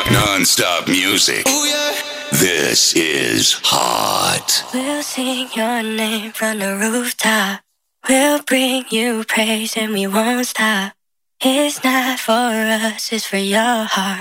Non-stop music. Ooh, yeah. This is hot. We'll sing your name from the rooftop. We'll bring you praise and we won't stop. It's not for us, it's for your heart.